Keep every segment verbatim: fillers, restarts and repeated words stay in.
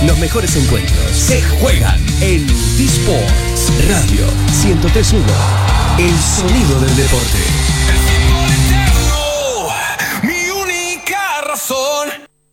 Los mejores encuentros se juegan en T-Sports Radio ciento tres punto uno. El sonido del deporte. El fútbol eterno, mi única razón.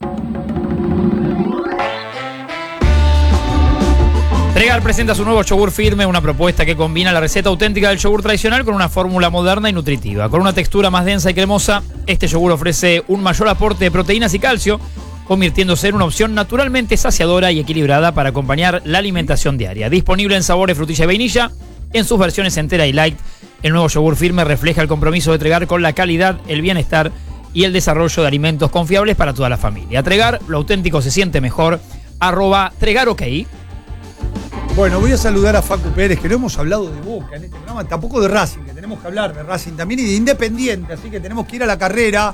Tregar presenta su nuevo yogur firme, una propuesta que combina la receta auténtica del yogur tradicional con una fórmula moderna y nutritiva. Con una textura más densa y cremosa, este yogur ofrece un mayor aporte de proteínas y calcio, convirtiéndose en una opción naturalmente saciadora y equilibrada para acompañar la alimentación diaria. Disponible en sabores frutilla y vainilla, en sus versiones entera y light, el nuevo yogur firme refleja el compromiso de Tregar con la calidad, el bienestar y el desarrollo de alimentos confiables para toda la familia. Tregar, lo auténtico se siente mejor. Arroba Tregar OK. Bueno, voy a saludar a Facu Pérez, que no hemos hablado de Boca en este programa, tampoco de Racing, que tenemos que hablar de Racing también y de Independiente, así que tenemos que ir a la carrera.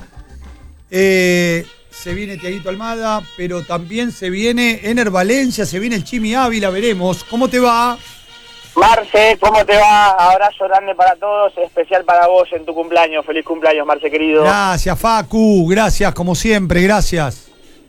Eh, se viene Tiaguito Almada, pero también se viene Ener Valencia, se viene el Chimi Ávila, veremos. ¿Cómo te va? Marce, ¿cómo te va? Abrazo grande para todos, especial para vos en tu cumpleaños. Feliz cumpleaños, Marce, querido. Gracias, Facu, gracias, como siempre, gracias.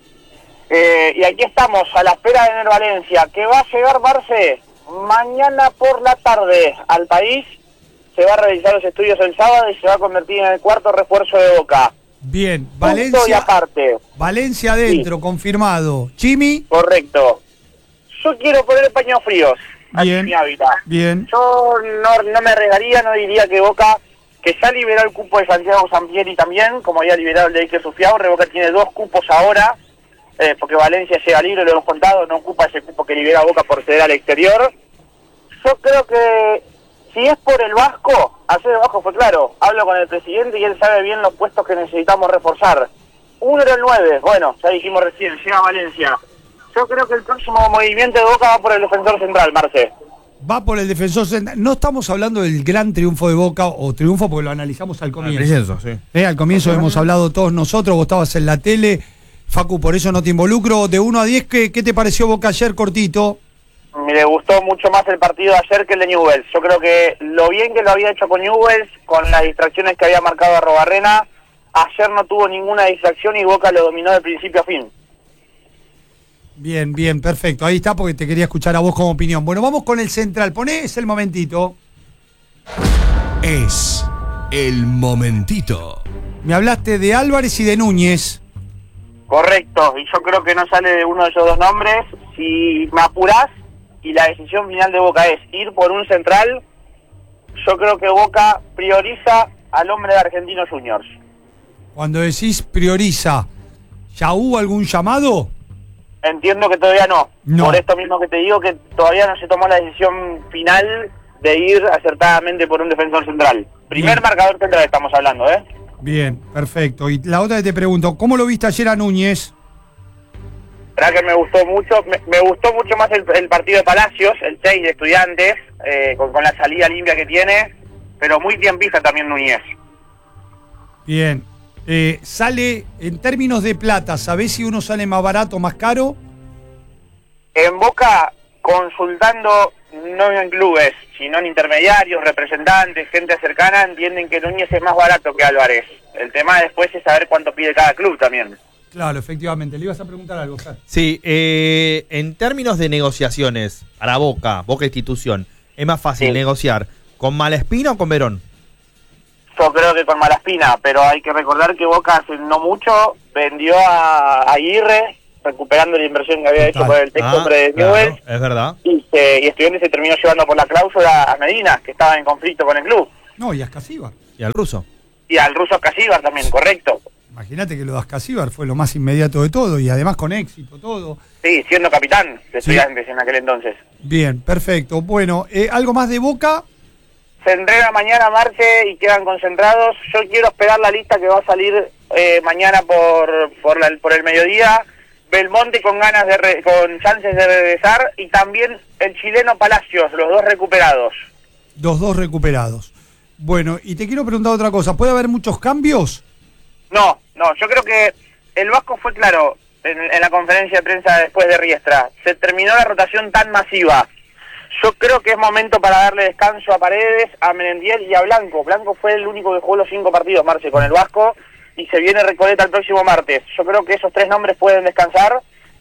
Eh, y aquí estamos, a la espera de Ener Valencia, que va a llegar, Marce, mañana por la tarde al país. Se va a realizar los estudios el sábado y se va a convertir en el cuarto refuerzo de Boca. Bien, Punto Valencia. y aparte. Valencia adentro, sí. Confirmado. ¿Chimi? Correcto. Yo quiero poner paños fríos. Bien, bien. Yo no, no me arriesgaría, no diría que Boca, que ya liberó el cupo de Santiago Sampieri también, como había liberado el de Iker Sufiaurre. Boca tiene dos cupos ahora, eh, porque Valencia llega libre, lo hemos contado, no ocupa ese cupo que libera Boca por ceder al exterior. Yo creo que si es por el Vasco, hacer el Vasco fue claro. Hablo con el presidente y él sabe bien los puestos que necesitamos reforzar. Uno era el nueve, bueno, ya dijimos recién, llega Valencia. Yo creo que el próximo movimiento de Boca va por el defensor central, Marce. Va por el defensor central. No estamos hablando del gran triunfo de Boca, o triunfo porque lo analizamos al comienzo. Al comienzo, sí. Eh, al comienzo hemos hablado todos nosotros, vos estabas en la tele. Facu, por eso no te involucro. De uno a diez, ¿qué, qué te pareció Boca ayer, cortito? Me gustó mucho más el partido de ayer que el de Newell's. Yo creo que lo bien que lo había hecho con Newell's, con las distracciones que había marcado Arrobarrena, ayer no tuvo ninguna distracción y Boca lo dominó de principio a fin. Bien, bien, perfecto. Ahí está, porque te quería escuchar a vos como opinión. Bueno, vamos con el central. Ponés el momentito. Es el momentito. Me hablaste de Álvarez y de Núñez. Correcto, y yo creo que no sale de uno de esos dos nombres. Si me apurás y la decisión final de Boca es ir por un central, yo creo que Boca prioriza al hombre de Argentinos Juniors. Cuando decís prioriza, ¿ya hubo algún llamado? Entiendo que todavía no. no. Por esto mismo que te digo, que todavía no se tomó la decisión final de ir acertadamente por un defensor central. Primer Bien. marcador central estamos hablando, ¿eh? Bien, perfecto. Y la otra que te pregunto, ¿cómo lo viste ayer a Núñez? La verdad que me gustó mucho, me, me gustó mucho más el, el partido de Palacios, el seis de Estudiantes, eh, con, con la salida limpia que tiene, pero muy tiempista también Núñez. Bien. Eh, sale, en términos de plata, ¿sabés si uno sale más barato o más caro? En Boca, consultando, no en clubes, sino en intermediarios, representantes, gente cercana, entienden que Núñez es más barato que Álvarez. El tema después es saber cuánto pide cada club también. Claro, efectivamente. Le ibas a preguntar algo, Fer. Sí, eh, en términos de negociaciones, para Boca, Boca institución, ¿es más fácil sí. negociar con Malaspina o con Verón? Yo creo que con Malaspina, pero hay que recordar que Boca hace no mucho vendió a Aguirre, recuperando la inversión que había Total. hecho por el texto ah, de Newell's. Claro, es verdad. Y, se, y Estudiantes se terminó llevando por la cláusula a Medina, que estaba en conflicto con el club. No, y a Ascasíbar. Y al ruso. Y al ruso Ascasíbar también, correcto. Imagínate que lo de Ascasíbar fue lo más inmediato de todo, y además con éxito, todo. Sí, siendo capitán de Estudiantes sí. en aquel entonces. Bien, perfecto. Bueno, eh, ¿algo más de Boca? Se entrega mañana Marce y quedan concentrados. Yo quiero esperar la lista que va a salir eh, mañana por por, la, por el mediodía. Belmonte con ganas de re, con chances de regresar y también el chileno Palacios, los dos recuperados. Los dos recuperados. Bueno, y te quiero preguntar otra cosa. ¿Puede haber muchos cambios? No, no. Yo creo que el Vasco fue claro en, en la conferencia de prensa después de Riestra. Se terminó la rotación tan masiva. Yo creo que es momento para darle descanso a Paredes, a Menendiel y a Blanco. Blanco fue el único que jugó los cinco partidos, Marce, con el Vasco, y se viene Recoleta el próximo martes. Yo creo que esos tres nombres pueden descansar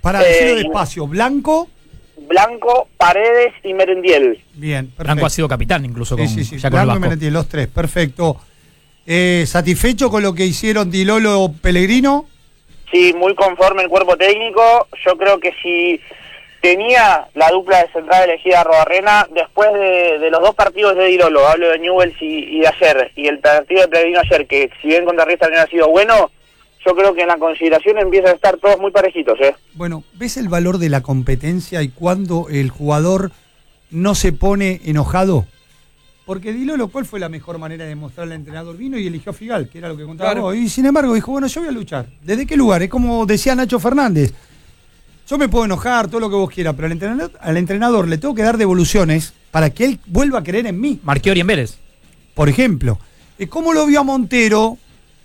Para Eh, decirlo despacio, Blanco. Blanco, Paredes y Merendiel. Bien, perfecto. Blanco ha sido capitán incluso con, Sí, sí, sí. ya con el Blanco y Vasco. Merentiel, los tres, perfecto. Eh, ¿Satisfecho con lo que hicieron Di Lolo Pellegrino? Sí, muy conforme el cuerpo técnico. Yo creo que si tenía la dupla de central elegida a Robarrena, después de, de los dos partidos de Di Lolo, hablo de Newell's y, y de ayer, y el partido de Pellegrino ayer, que si bien contra Riestra también ha sido bueno, yo creo que en la consideración empiezan a estar todos muy parejitos, ¿eh? Bueno, ¿ves el valor de la competencia y cuando el jugador no se pone enojado? Porque Di Lolo, ¿cuál fue la mejor manera de mostrarle al entrenador? Vino y eligió a Figal, que era lo que contaba Claro. vos. Y sin embargo dijo, bueno, yo voy a luchar. ¿Desde qué lugar? Es como decía Nacho Fernández. Yo me puedo enojar, todo lo que vos quieras, pero al entrenador, al entrenador le tengo que dar devoluciones para que él vuelva a creer en mí. Marchiori en Vélez. Por ejemplo, Eh, ¿cómo lo vio a Montero?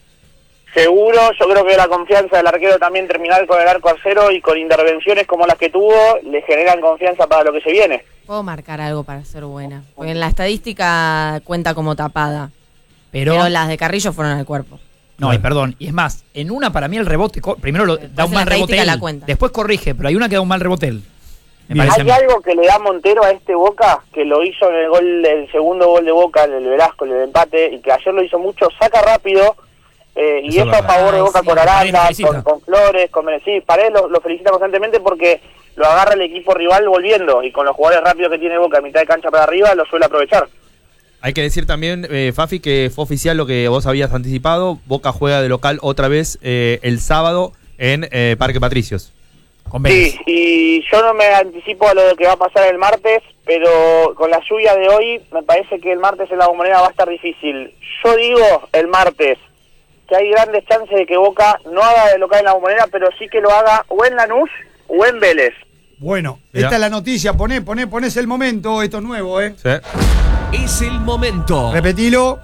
Seguro, yo creo que la confianza del arquero también terminar con el arco a cero y con intervenciones como las que tuvo, le generan confianza para lo que se viene. Puedo marcar algo para ser buena. Porque en la estadística cuenta como tapada. Pero, Pero, las de Carrillo fueron al cuerpo. no, y perdón, y es más, en una para mí el rebote, co- primero lo, da en un la mal rebote estadística él, la cuenta. después corrige, pero hay una que da un mal rebote él. Me Bien. parece a Hay mí. algo que le da Montero a este Boca, que lo hizo en el gol, el segundo gol de Boca, el del Velasco, el del empate, y que ayer lo hizo mucho, saca rápido, eh, y Eso eso es a verdad. favor de Ay, Boca sí. con Paredes Aranda, lo felicita. con, con Flores, con sí, Paredes lo, lo felicita constantemente porque lo agarra el equipo rival volviendo, y con los jugadores rápidos que tiene Boca a mitad de cancha para arriba, lo suele aprovechar. Hay que decir también, eh, Fafi, que fue oficial lo que vos habías anticipado. Boca juega de local otra vez eh, el sábado en eh, Parque Patricios. Con Vélez. Sí, y yo no me anticipo a lo que va a pasar el martes, pero con la lluvia de hoy me parece que el martes en la Bombonera va a estar difícil. Yo digo el martes que hay grandes chances de que Boca no haga de local en la Bombonera, pero sí que lo haga o en Lanús o en Vélez. Bueno, Mirá. esta es la noticia, poné, poné, ponés el momento, esto es nuevo, ¿eh? ¿Sí? Es el momento. Repetilo.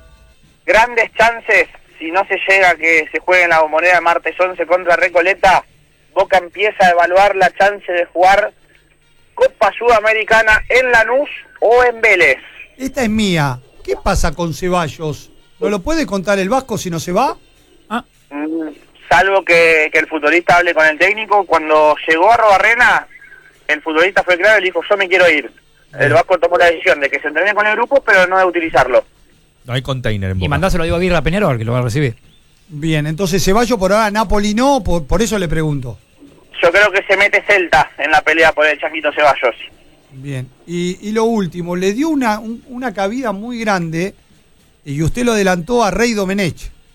Grandes chances, si no se llega a que se juegue en la Bombonera el martes once contra Recoleta, Boca empieza a evaluar la chance de jugar Copa Sudamericana en Lanús o en Vélez. Esta es mía. ¿Qué pasa con Ceballos? ¿No lo puede contar el Vasco si no se va? Ah, Mm, salvo que, que el futbolista hable con el técnico. Cuando llegó a Robarrena, el futbolista fue claro y le dijo, yo me quiero ir. El Vasco tomó la decisión de que se entrene con el grupo, pero no de utilizarlo. No hay container en Boca. y mandáselo a Diego Aguirre a Peñarol, que lo va a recibir. Bien, entonces Ceballos por ahora, Napoli no, por, por eso le pregunto. Yo creo que se mete Celta en la pelea por el Chaquito Ceballos. Bien, y, y lo último, le dio una, un- una cabida muy grande y usted lo adelantó a Rey Domenech.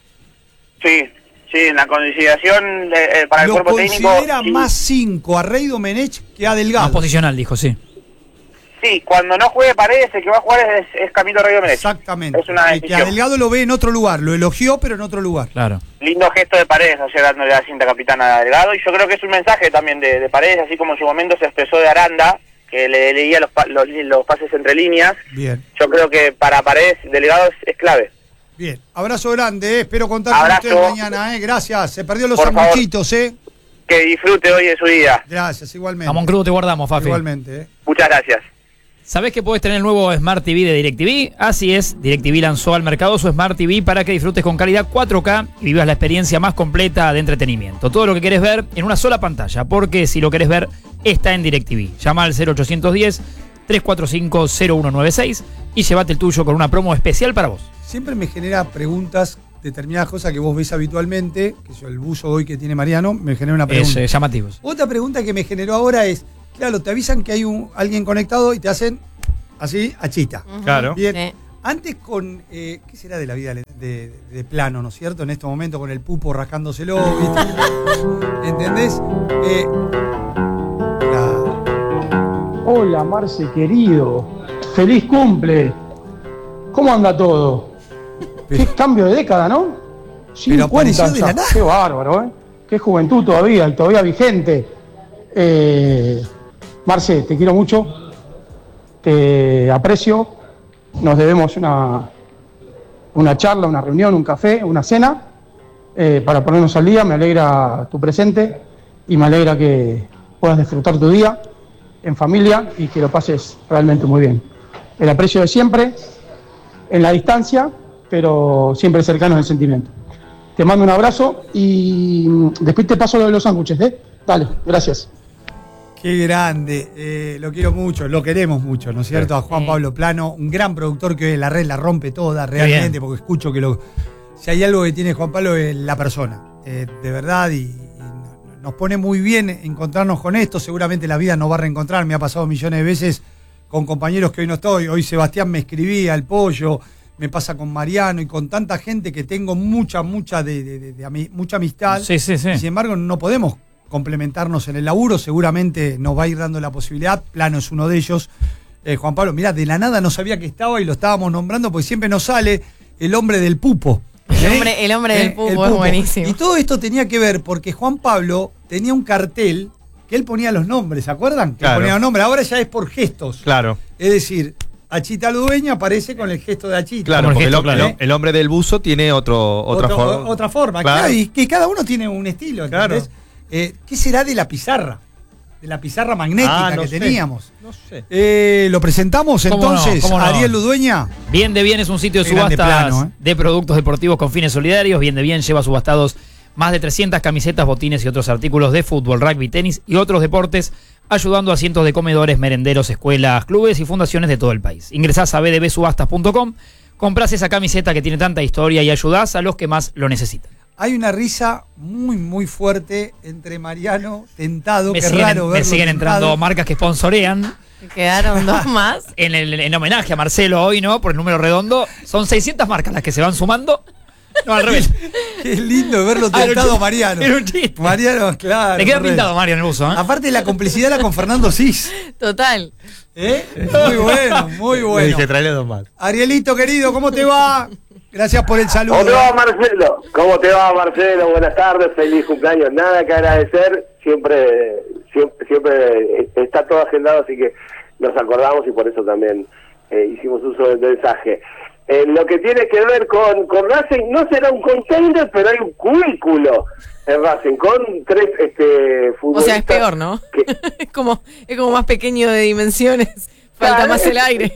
Sí, sí, en la consideración de- eh, para el Lo cuerpo técnico. considera Sí, más cinco a Rey Domenech que a Más Delgado. posicional, dijo, sí. sí, cuando no juegue Paredes, el que va a jugar es, es Camilo Rey Domenech. Exactamente. Es una Y que a decisión. Delgado lo ve en otro lugar, lo elogió pero en otro lugar. Claro. Lindo gesto de Paredes ayer dándole la cinta capitana a Delgado, y yo creo que es un mensaje también de, de Paredes, así como en su momento se expresó de Aranda, que le leía los, pa- los, los pases entre líneas. Bien, Yo creo que para Paredes, Delgado es, es clave. bien. Abrazo grande, eh. Espero contar Abrazo. con ustedes mañana, eh. Gracias. Se perdió los Por favor. sanguchitos, eh. Que disfrute hoy de su día. Gracias, igualmente. Jamón crudo te guardamos, Fafi. Igualmente, eh. Muchas gracias. ¿Sabés que podés tener el nuevo Smart T V de DirecTV? Así es, DirecTV lanzó al mercado su Smart T V para que disfrutes con calidad cuatro K y vivas la experiencia más completa de entretenimiento. Todo lo que querés ver en una sola pantalla, porque si lo querés ver, está en DirecTV. Llama al cero ochocientos diez, trescientos cuarenta y cinco, cero uno nueve seis y llévate el tuyo con una promo especial para vos. Siempre me genera preguntas, determinadas cosas que vos ves habitualmente, que yo el buzo hoy que tiene Mariano, me genera una Es pregunta. eh, llamativos. Otra pregunta que me generó ahora es, claro, te avisan que hay un, alguien conectado y te hacen así, achita. Ujú. Claro. Bien. Sí. Antes con, eh, ¿qué será de la vida de, de- de plano, ¿no es cierto? En este momento con el pupo rascándoselo, ¿viste? ¿Entendés? Eh, la- Hola Marce querido, feliz cumple. ¿Cómo anda todo? Qué cambio de década, ¿no? Pero apareció de ya. la nada. Qué bárbaro, ¿eh? Qué juventud todavía y todavía vigente. Eh, Marce, te quiero mucho, te aprecio. Nos debemos una, una charla, una reunión, un café, una cena eh, para ponernos al día. Me alegra tu presente y me alegra que puedas disfrutar tu día en familia y que lo pases realmente muy bien. El aprecio de siempre, en la distancia, pero siempre cercano en el sentimiento. Te mando un abrazo y mm, después te paso lo de los sándwiches, ¿eh? Dale, gracias. Qué grande, eh, lo quiero mucho, lo queremos mucho, ¿no es cierto? A Juan Sí. Pablo Plano, un gran productor que hoy en la red la rompe toda realmente, bien. porque escucho que lo, si hay algo que tiene Juan Pablo es la persona, eh, de verdad, y, y nos pone muy bien encontrarnos con esto, seguramente la vida nos va a reencontrar, me ha pasado millones de veces con compañeros que hoy no estoy, hoy Sebastián me escribía, el Pollo, me pasa con Mariano y con tanta gente que tengo mucha, mucha, de, de, de, de ami- mucha amistad, Sí, sí, sí. y sin embargo no podemos complementarnos en el laburo, seguramente nos va a ir dando la posibilidad, Plano es uno de ellos. Eh, Juan Pablo, mirá, de la nada no sabía que estaba y lo estábamos nombrando porque siempre nos sale el hombre del pupo. El ¿eh? hombre- el hombre del ¿Eh? pupo es buenísimo. Y todo esto tenía que ver porque Juan Pablo tenía un cartel que él ponía los nombres, ¿se acuerdan? Que Claro. ponía los nombres, ahora ya es por gestos. Claro. Es decir, Achita Ludueña aparece con el gesto de Achita. Claro, Como el porque el, gesto, hom- claro. el- el hombre del buzo tiene otro, otra Otro- forma. Otra forma, Claro. claro, y que cada uno tiene un estilo, Claro. ¿entendés? Eh, ¿Qué será de la pizarra? De la pizarra magnética Ah, no que sé. teníamos. No sé. Eh, ¿Lo presentamos ¿Cómo no? entonces? ¿Cómo no? Ariel Ludueña. Bien de Bien es un sitio de Qué grande subastas Plano, ¿eh? de productos deportivos con fines solidarios. Bien de Bien lleva subastados más de trescientas camisetas, botines y otros artículos de fútbol, rugby, tenis y otros deportes, ayudando a cientos de comedores, merenderos, escuelas, clubes y fundaciones de todo el país. Ingresás a b d b subastas punto com, comprás esa camiseta que tiene tanta historia y ayudás a los que más lo necesitan. Hay una risa muy, muy fuerte entre Mariano, Tentado, Me que siguen, raro me verlo siguen tentado. entrando marcas que sponsorean. Quedaron dos más. En, el, en homenaje a Marcelo hoy, ¿no? Por el número redondo. Son seiscientas marcas las que se van sumando. No, al revés. Qué lindo verlo Ah, era un tentado, chiste. Mariano. Era un chiste. Mariano, claro. Te queda correcto. pintado, Mario, en el buzo, ¿eh? Aparte de la complicidad la con Fernando Cis. Total. ¿Eh? Muy bueno, muy Le bueno. dije, tráele dos más. Arielito, querido, ¿cómo te va? Gracias por el saludo. ¿Cómo te va, Marcelo? ¿Cómo te va, Marcelo? Buenas tardes, feliz cumpleaños. Nada que agradecer, siempre, siempre, siempre está todo agendado, así que nos acordamos y por eso también eh, hicimos uso del mensaje. Eh, lo que tiene que ver con, con Racing, no será un container, pero hay un cubículo en Racing con tres este, O futbolistas. sea, es peor, ¿no? que- es como es como más pequeño de dimensiones. Falta Claro, más el es- aire.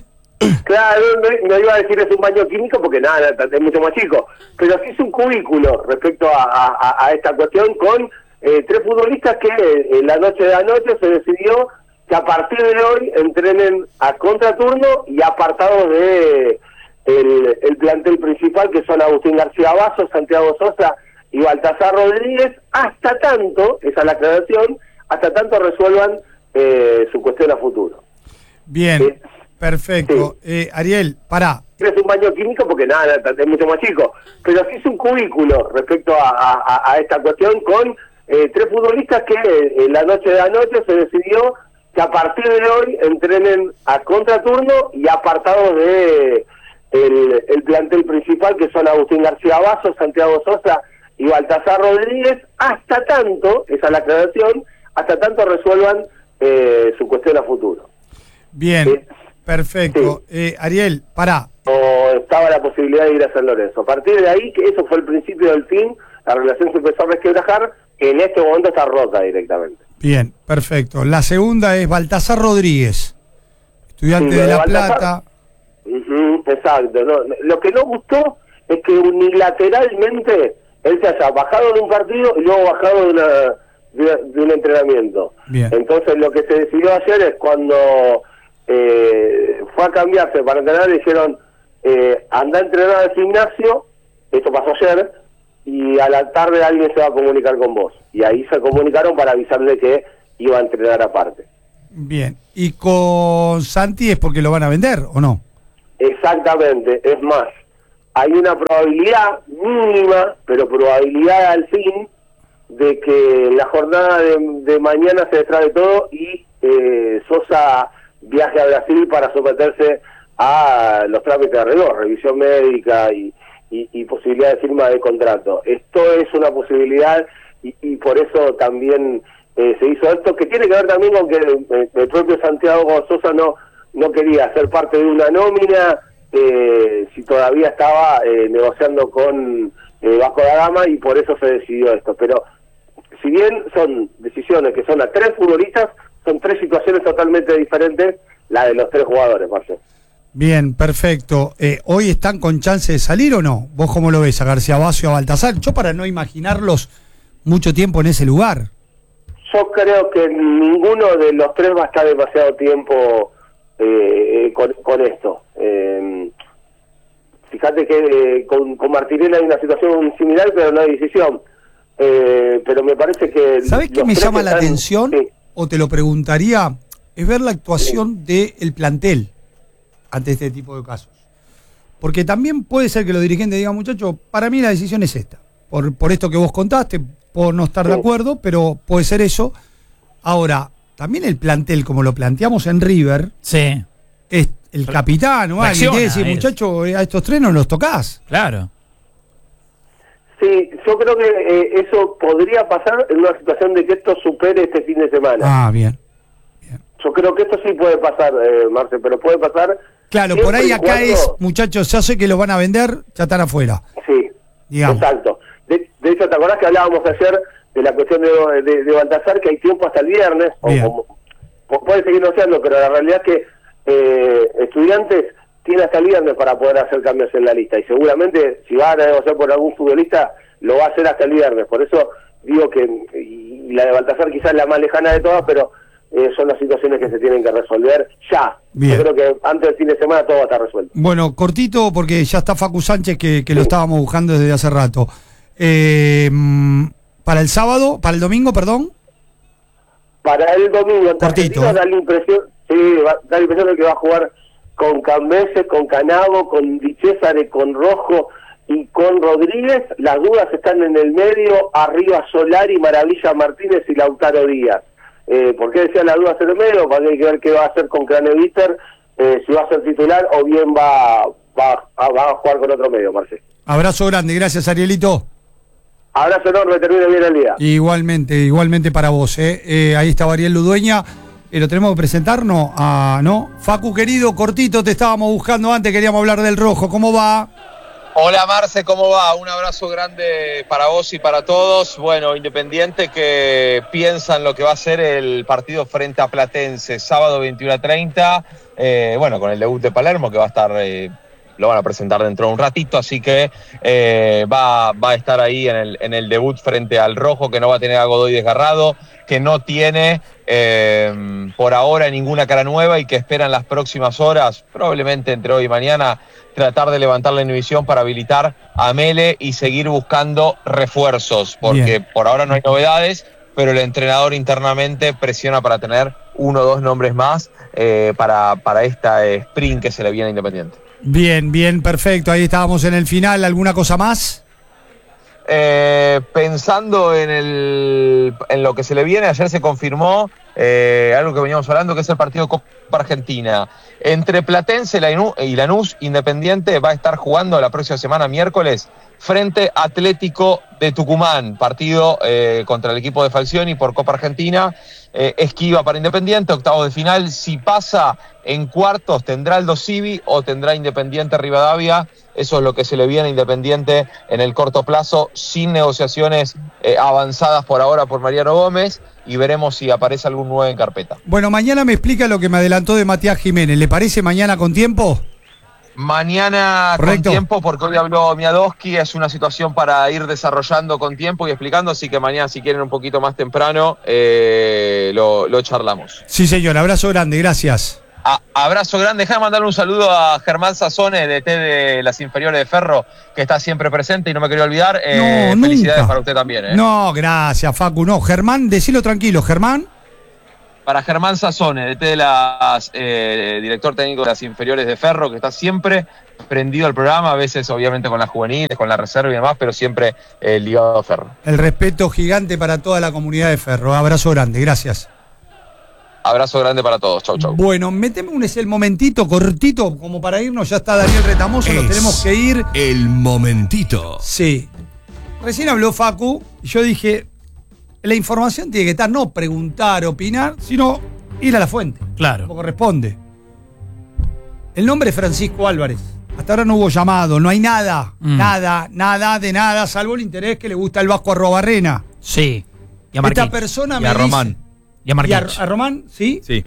Claro, no, no iba a decir es un baño químico porque nada, es mucho más chico, pero sí es un cubículo respecto a, a, a esta cuestión con eh, tres futbolistas que eh, la noche de anoche se decidió que a partir de hoy entrenen a contraturno y apartados de el, el plantel principal, que son Agustín García Vaso, Santiago Sosa y Baltasar Rodríguez, hasta tanto, esa es la aclaración, hasta tanto resuelvan eh, su cuestión a futuro. Bien, Sí. perfecto. Eh, Ariel, pará. Es un baño químico porque nada, es mucho más chico, pero sí es un cubículo respecto a, a, a esta cuestión con eh, tres futbolistas que eh, la noche de anoche se decidió que a partir de hoy entrenen a contraturno y apartados de el, el plantel principal, que son Agustín García Vaso, Santiago Sosa y Baltasar Rodríguez, hasta tanto, esa es la aclaración, hasta tanto resuelvan eh, su cuestión a futuro. Bien, Sí. perfecto. Eh, Ariel, pará. O estaba la posibilidad de ir a San Lorenzo. A partir de ahí, que eso fue el principio del fin, la relación se empezó a resquebrajar, en este momento está rota directamente. Bien, perfecto. La segunda es Baltasar Rodríguez, estudiante Sí, de lo de La Baltasar. Plata. Ujú, exacto. No, lo que no gustó es que unilateralmente él se haya bajado de un partido y luego bajado de, una, de, de un entrenamiento. Bien. Entonces lo que se decidió ayer es cuando eh, fue a cambiarse para entrenar, le dijeron, eh, anda a entrenar al gimnasio, esto pasó ayer, y a la tarde alguien se va a comunicar con vos. Y ahí se comunicaron para avisarle que iba a entrenar aparte. Bien. ¿Y con Santi es porque lo van a vender o no? Exactamente, es más, hay una probabilidad mínima, pero probabilidad al fin, de que la jornada de, de mañana se destrabe todo y eh, Sosa viaje a Brasil para someterse a los trámites de rigor, revisión médica y, y, y posibilidad de firma de contrato. Esto es una posibilidad y, y por eso también eh, se hizo esto, que tiene que ver también con que eh, el propio Santiago Sosa no no quería ser parte de una nómina eh, si todavía estaba eh, negociando con eh, Vasco da Gama, y por eso se decidió esto. Pero si bien son decisiones que son a tres futbolistas, son tres situaciones totalmente diferentes la de los tres jugadores, Marcelo. Bien, perfecto. Eh, ¿Hoy están con chance de salir o no? ¿Vos cómo lo ves a García Vaso y a Baltasar? Yo para no imaginarlos mucho tiempo en ese lugar. yo creo que ninguno de los tres va a estar demasiado tiempo eh, con, con esto. Eh, fíjate que eh, con, con Martinelli hay una situación similar, pero no hay decisión. Eh, pero me parece que... ¿Sabés qué me llama la están, atención? Sí. O te lo preguntaría, es ver la actuación sí. del plantel ante este tipo de casos. Porque también puede ser que los dirigentes digan, muchachos, para mí la decisión es esta. Por, por esto que vos contaste, por no estar sí. de acuerdo, pero puede ser eso. Ahora, también el plantel, como lo planteamos en River, sí. es el capitán o alguien que dice, muchachos, a estos tres no los tocás. Claro. Sí, yo creo que eh, eso podría pasar en una situación de que esto supere este fin de semana. Ah, bien. bien. Yo creo que esto sí puede pasar, eh, Marce, pero puede pasar... Claro, por ahí acá cuando... es, muchachos, ya sé que los van a vender, ya están afuera. Sí, digamos. Exacto. De, de hecho, ¿te acordás que hablábamos ayer de la cuestión de, de, de Baltasar, que hay tiempo hasta el viernes? O, o, o puede seguir negociando, pero la realidad es que eh, Estudiantes tiene hasta el viernes para poder hacer cambios en la lista. Y seguramente, si van a negociar por algún futbolista, lo va a hacer hasta el viernes. Por eso digo que y la de Baltasar quizás es la más lejana de todas, pero... Eh, son las situaciones que se tienen que resolver ya. Bien. Yo creo que antes del fin de semana todo va a estar resuelto. Bueno, cortito, porque ya está Facu Sánchez, que, que sí. lo estábamos buscando desde hace rato. Eh, para el sábado, para el domingo, perdón. Para el domingo, cortito. ¿eh? Da la impresión, sí, va, da la impresión de que va a jugar con Cambese, con Canavo, con Di Césare, con Rojo y con Rodríguez. Las dudas están en el medio, arriba Solari, Maravilla Martínez y Lautaro Díaz. Eh, ¿Por qué decía la duda en el medio? Porque hay que ver qué va a hacer con Craneviter, eh, si va a ser titular o bien va, va, va a jugar con otro medio, Marcelo. Abrazo grande, gracias Arielito. Abrazo enorme, termine bien el día. Igualmente, igualmente para vos. Eh. Eh, ahí está Ariel Ludueña, eh, lo tenemos que presentarnos a, ¿no? Facu querido, cortito, te estábamos buscando antes, queríamos hablar del rojo, ¿cómo va? Hola Marce, ¿cómo va? Un abrazo grande para vos y para todos. Bueno, Independiente que piensa en lo que va a ser el partido frente a Platense, sábado veintiuno a treinta, eh, bueno, con el debut de Palermo que va a estar, eh, lo van a presentar dentro de un ratito, así que eh, va, va a estar ahí en el, en el debut frente al Rojo, que no va a tener a Godoy desgarrado, que no tiene eh, por ahora ninguna cara nueva y que espera en las próximas horas, probablemente entre hoy y mañana, tratar de levantar la inhibición para habilitar a Mele y seguir buscando refuerzos, porque Bien. por ahora no hay novedades, pero el entrenador internamente presiona para tener uno o dos nombres más eh, para, para esta eh, sprint que se le viene a Independiente. Bien, bien, perfecto, ahí estábamos en el final, ¿alguna cosa más? Eh, pensando en el en lo que se le viene, ayer se confirmó eh, algo que veníamos hablando, que es el partido de Copa Argentina. Entre Platense y Lanús, Independiente va a estar jugando la próxima semana, miércoles, frente a Atlético de Tucumán, partido eh, contra el equipo de Falcioni por Copa Argentina. Eh, esquiva para Independiente, octavos de final. Si pasa en cuartos, tendrá Aldo Civi o tendrá Independiente Rivadavia. Eso es lo que se le viene a Independiente en el corto plazo, sin negociaciones eh, avanzadas por ahora por Mariano Gómez, y veremos si aparece algún nuevo en carpeta. Bueno, mañana me explica lo que me adelantó de Matías Jiménez. ¿Le parece mañana con tiempo? Mañana Correcto. con tiempo, porque hoy habló Miadowski, es una situación para ir desarrollando con tiempo y explicando, así que mañana, si quieren un poquito más temprano, eh, lo, lo charlamos. Sí, señor, abrazo grande, gracias. A, abrazo grande, déjame mandarle un saludo a Germán Sazone, D T de las inferiores de Ferro, que está siempre presente y no me quería olvidar. Eh, no, felicidades nunca. para usted también. Eh. No, gracias, Facu, no. Germán, decilo tranquilo, Germán. Para Germán Sazone, D T de las, eh, director técnico de las inferiores de Ferro, que está siempre prendido al programa, a veces obviamente con las juveniles, con la reserva y demás, pero siempre eh, ligado a Ferro. El respeto gigante para toda la comunidad de Ferro. Abrazo grande, gracias. Abrazo grande para todos, chau chau. Bueno, méteme un es el momentito cortito, como para irnos, ya está Daniel Retamoso, nos tenemos que ir. El momentito. Sí. Recién habló Facu, y yo dije, la información tiene que estar, no preguntar, opinar, sino ir a la fuente. Claro. Como corresponde. El nombre es Francisco Álvarez. Hasta ahora no hubo llamado, no hay nada, mm. nada, nada de nada, salvo el interés que le gusta el Vasco Arrobarrena. Sí. Y a Marquín. Esta persona y me a dice, Román. Y a Marquín. ¿Y a, a Román? ¿Sí? Sí.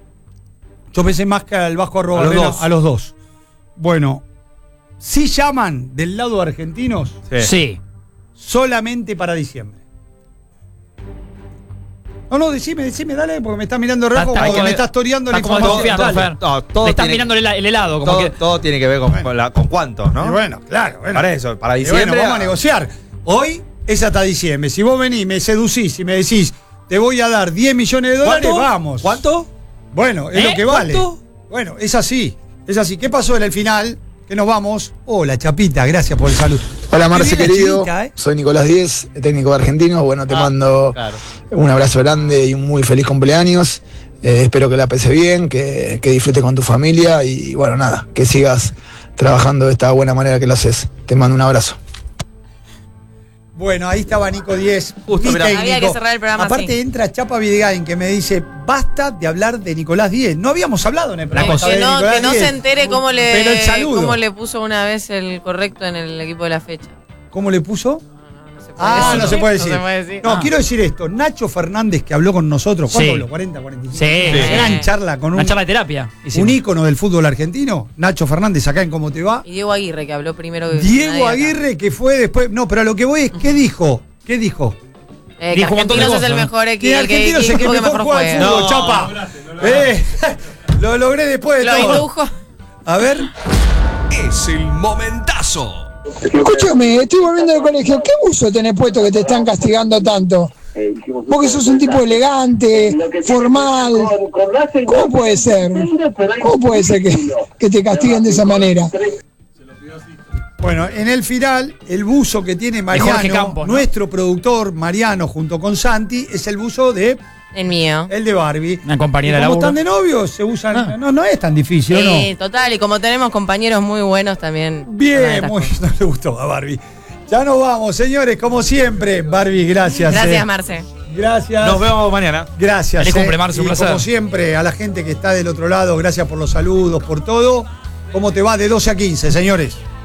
Yo pensé más que al Vasco Arrobarrena. A los dos. A los dos. Bueno, si llaman del lado de argentinos, sí. sí. solamente para diciembre. No, no, decime, decime, dale, porque me estás mirando rojo, Está- como que está- me estás toreando la está como información. desconfiando, Dale. Fer. No, todo Le estás tiene- mirando el, hela- el helado, como Todo, que. todo tiene que ver con, Bueno. con la- con cuánto, ¿no? Y bueno, claro, bueno. Para eso, para Y diciembre. bueno, vamos a negociar. Hoy es hasta diciembre. Si vos venís, me seducís y me decís, te voy a dar diez millones de dólares, ¿Cuánto? vamos. ¿Cuánto? Bueno, es ¿Eh? lo que vale. ¿Cuánto? Bueno, es así. Es así. ¿Qué pasó en el final? Que nos vamos. Hola, Chapita, gracias por el saludo. Hola Marce, Qué bien la querido. chinita, ¿eh? Soy Nicolás Díez, técnico de Argentinos. Bueno, te Ah, mando claro. un abrazo grande y un muy feliz cumpleaños. Eh, espero que la pase bien, que, que disfrutes con tu familia y bueno, nada, que sigas trabajando de esta buena manera que lo haces. Te mando un abrazo. Bueno, ahí estaba Nico diez. Justo, mi mirá. técnico. Había que cerrar el programa Aparte así. entra Chapa Videgain que me dice, basta de hablar de Nicolás Díez. No habíamos hablado en el programa. cosa. de Que no, Nicolás que no Díez. se entere cómo le, Pero el saludo. cómo le puso una vez el correcto en el equipo de la fecha. ¿Cómo le puso? No se puede Ah, decir. no se puede decir. No se puede decir. No, Ah. quiero decir esto. Nacho Fernández, que habló con nosotros, ¿cuánto Sí. habló? ¿cuarenta, cuarenta y cinco? Sí. Sí. Gran charla con un, Una charla de terapia. un hicimos. ícono del fútbol argentino. Nacho Fernández, acá en ¿Cómo te va? Y Diego Aguirre, que habló primero que nadie Diego acá. Aguirre, que fue después. No, pero a lo que voy es, ¿qué dijo? ¿Qué dijo? Eh, que Dijo un montón de Argentinos es el cosas. mejor Que equipo. Argentinos es el que mejor juega al juega. fútbol, No, Chapa. Eh, lo logré después de Lo todo. indujo. A ver. Es el momentazo. Escúchame, estoy volviendo del colegio. ¿Qué buzo tenés puesto que te están castigando tanto? Vos que sos un tipo elegante, formal. ¿Cómo puede ser? ¿Cómo puede ser que, que te castiguen de esa manera? Bueno, en el final, el buzo que tiene Jorge Mariano, Campos, ¿no? nuestro productor Mariano, junto con Santi, es el buzo de El mío. el de Barbie. Una compañera Y de como laburo. están de novios, se usan. Ah. No, no es tan difícil, ¿o Sí, no? total. Y como tenemos compañeros muy buenos también. hablan de Bien, estas muy cosas. no le gustó a Barbie. Ya nos vamos, señores, como siempre. Barbie, gracias. Gracias, eh. Marce. Gracias. Nos vemos mañana. Gracias. Feliz eh. cumple, Marce, un Y placer. como siempre, a la gente que está del otro lado, gracias por los saludos, por todo. ¿Cómo te va de doce a quince, señores?